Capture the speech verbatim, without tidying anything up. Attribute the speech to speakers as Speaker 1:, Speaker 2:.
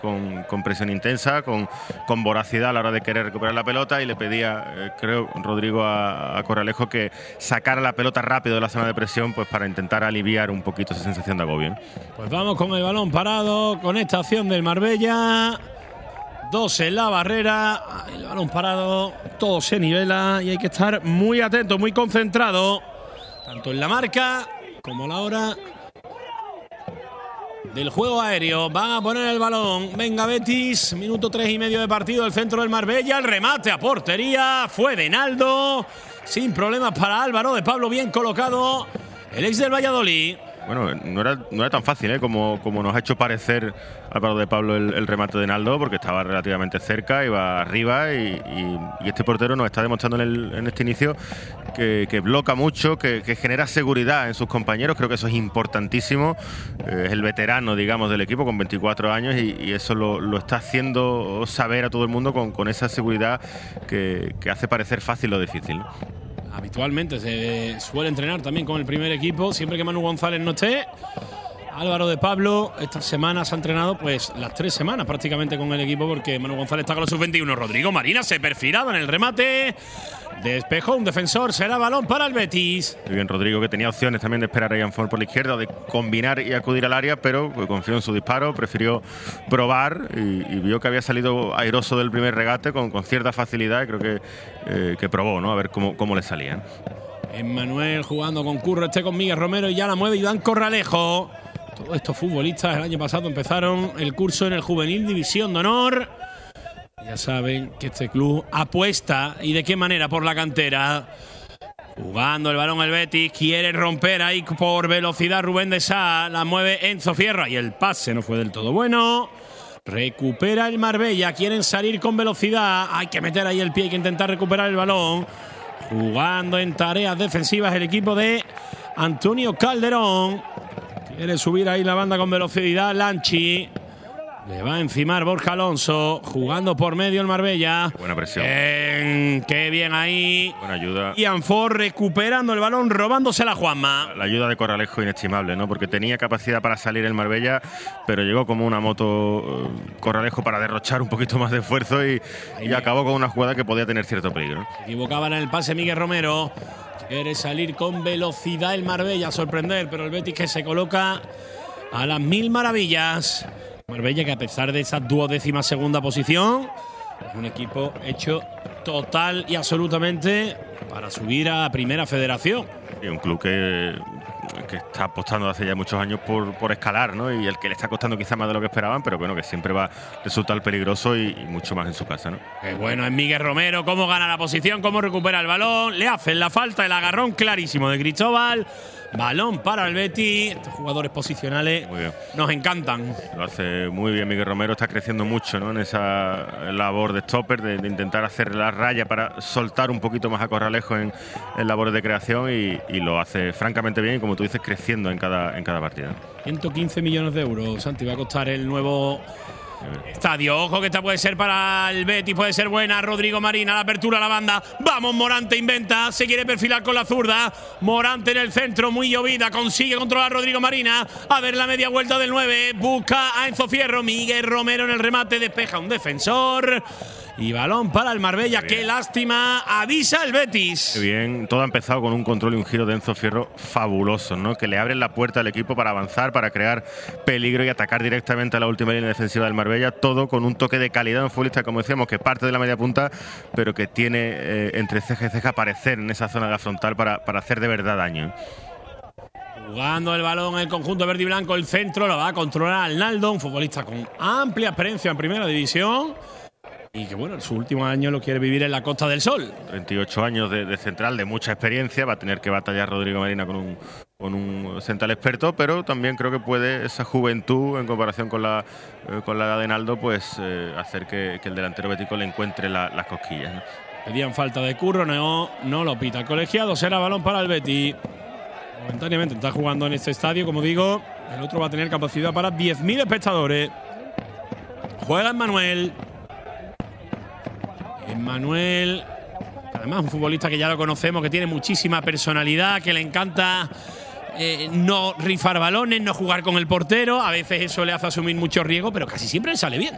Speaker 1: con, con presión intensa, con, con voracidad a la hora de querer recuperar la pelota, y le pedía, eh, creo, Rodrigo a, a Corralejo que sacara la pelota rápido de la zona de presión, pues para intentar aliviar un poquito esa sensación de agobio.
Speaker 2: Pues vamos con el balón parado, con esta acción del Marbella. Dos en la barrera, el balón parado, todo se nivela y hay que estar muy atento, muy concentrado, tanto en la marca como a la hora del juego aéreo. Van a poner el balón. Venga Betis, minuto tres y medio de partido, el centro del Marbella, el remate a portería, fue de Naldo, sin problemas para Álvaro de Pablo, bien colocado, el ex del Valladolid.
Speaker 1: Bueno, no era, no era tan fácil, ¿eh? como, como nos ha hecho parecer Álvaro de Pablo el, el remate de Naldo, porque estaba relativamente cerca, iba arriba, y, y, y este portero nos está demostrando en, el, en este inicio que, que bloca mucho, que, que genera seguridad en sus compañeros. Creo que eso es importantísimo. Eh, es el veterano, digamos, del equipo con veinticuatro años, y, y eso lo, lo está haciendo saber a todo el mundo con, con esa seguridad que, que hace parecer fácil lo difícil, ¿no?
Speaker 2: Habitualmente se suele entrenar también con el primer equipo, siempre que Manu González no esté. Álvaro de Pablo estas semanas ha entrenado pues las tres semanas prácticamente con el equipo, porque Manu González está con los sub veintiuno. Rodrigo Marina se perfilaba en el remate, despejó un defensor, será balón para el Betis.
Speaker 1: Muy bien Rodrigo, que tenía opciones también de esperar a Ian Ford por la izquierda, de combinar y acudir al área, pero confió en su disparo, prefirió probar y, y vio que había salido airoso del primer regate con, con cierta facilidad, y creo que, eh, que probó, ¿no? A ver cómo, cómo le salían.
Speaker 2: Emmanuel jugando con Curro, este con Miguel Romero, y ya la mueve Iván Corralejo. Todos estos futbolistas el año pasado empezaron el curso en el Juvenil División de Honor. Ya saben que este club apuesta, y de qué manera, por la cantera. Jugando el balón el Betis, quiere romper ahí por velocidad Rubén de Sá, la mueve Enzo Fierro y el pase no fue del todo bueno. Recupera el Marbella, quieren salir con velocidad, hay que meter ahí el pie, hay que intentar recuperar el balón. Jugando en tareas defensivas el equipo de Antonio Calderón. Quiere subir ahí la banda con velocidad Lanchi. Le va a encimar Borja Alonso, jugando por medio el Marbella.
Speaker 1: Buena presión.
Speaker 2: Bien, qué bien ahí.
Speaker 1: Buena ayuda.
Speaker 2: Ian Ford recuperando el balón, robándose la Juanma.
Speaker 1: La ayuda de Corralejo inestimable, ¿no? Porque tenía capacidad para salir el Marbella, pero llegó como una moto eh, Corralejo para derrochar un poquito más de esfuerzo, y, y acabó con una jugada que podía tener cierto peligro.
Speaker 2: Se equivocaban en el pase Miguel Romero. Quiere salir con velocidad el Marbella, a sorprender, pero el Betis que se coloca a las mil maravillas. Marbella que, a pesar de esa duodécima segunda posición, es un equipo hecho total y absolutamente para subir a Primera Federación.
Speaker 1: Y un club que, que está apostando hace ya muchos años por, por escalar, ¿no? Y el que le está costando quizá más de lo que esperaban, pero bueno, que siempre va a resultar peligroso, y, y mucho más en su casa, ¿no?
Speaker 2: Qué bueno es Miguel Romero, cómo gana la posición, cómo recupera el balón, le hacen la falta, el agarrón clarísimo de Cristóbal. Balón para el Betis. Estos jugadores posicionales nos encantan.
Speaker 1: Lo hace muy bien Miguel Romero, está creciendo mucho, ¿no? En esa labor de stopper, de, de intentar hacer la raya para soltar un poquito más a Corralejo en, en labores de creación, y, y lo hace francamente bien, y como tú dices, creciendo en cada, en cada partida.
Speaker 2: ciento quince millones de euros, Santi, va a costar el nuevo estadio. Ojo que esta puede ser para el Betis, puede ser buena. Rodrigo Marina, la apertura a la banda. Vamos, Morante inventa, se quiere perfilar con la zurda. Morante en el centro, muy llovida, consigue controlar a Rodrigo Marina. A ver la media vuelta del nueve, busca a Enzo Fierro. Miguel Romero en el remate, despeja un defensor. Y balón para el Marbella. Qué lástima, avisa el Betis.
Speaker 1: Qué bien, todo ha empezado con un control y un giro de Enzo Fierro fabuloso, ¿no? Que le abren la puerta al equipo para avanzar, para crear peligro y atacar directamente a la última línea defensiva del Marbella. Todo con un toque de calidad, un futbolista, como decíamos, que parte de la media punta, pero que tiene eh, entre ceja y ceja aparecer en esa zona de la frontal para, para hacer de verdad daño.
Speaker 2: Jugando el balón el conjunto verde y blanco, el centro lo va a controlar Arnaldo, un futbolista con amplia experiencia en Primera División. Y que bueno, su último año lo quiere vivir en la Costa del Sol.
Speaker 1: treinta y ocho años de, de central, de mucha experiencia. Va a tener que batallar Rodrigo Marina con un, con un central experto, pero también creo que puede esa juventud en comparación con la, eh, con la edad de Naldo, pues eh, hacer que, que el delantero bético le encuentre la, las cosquillas, ¿no?
Speaker 2: Pedían falta de Curro, no, no lo pita el colegiado, será balón para el Betis. Momentáneamente está jugando en este estadio, como digo. El otro va a tener capacidad para diez mil espectadores. Juega Emmanuel. Emmanuel, además un futbolista que ya lo conocemos, que tiene muchísima personalidad, que le encanta eh, no rifar balones, no jugar con el portero. A veces eso le hace asumir mucho riesgo, pero casi siempre le sale bien.